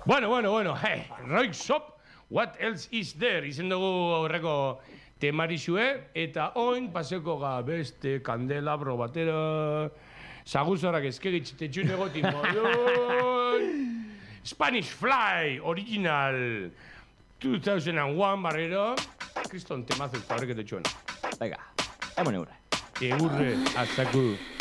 Bueno, hey, Roik Shop, what else is there? Izen dugu horreko temarixue, eta oin paseko beste kandelabro batera, zaguzorak ezkegitxite txun egotin modun, Spanish Fly, original, 2001 barrero, kriston temazo horrekete txuena. Venga, emon eurre. Eurre, azaku.